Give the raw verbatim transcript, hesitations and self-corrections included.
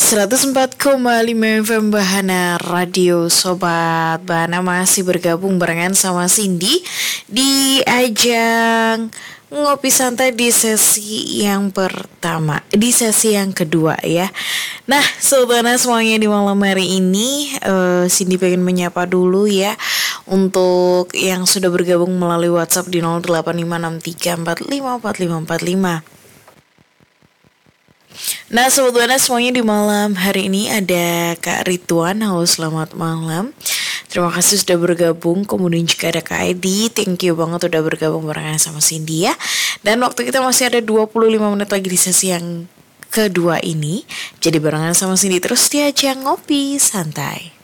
seratus empat koma lima F M Bahana Radio. Sobat Bahana masih bergabung barengan sama Cindy di ajang ngopi santai di sesi yang pertama, di sesi yang kedua ya. Nah Sobat Bahana semuanya, di malam hari ini uh, Cindy pengen menyapa dulu ya untuk yang sudah bergabung melalui WhatsApp di nol delapan lima enam tiga empat lima empat lima empat lima. Nah Sobat Buana semuanya, di malam hari ini ada Kak Rituan. Halo, selamat malam. Terima kasih sudah bergabung. Kemudian juga ada Kak Edi. Thank you banget udah bergabung barengan sama Cindy ya. Dan waktu kita masih ada dua puluh lima menit lagi di sesi yang kedua ini. Jadi barengan sama Cindy terus di ajang ngopi santai.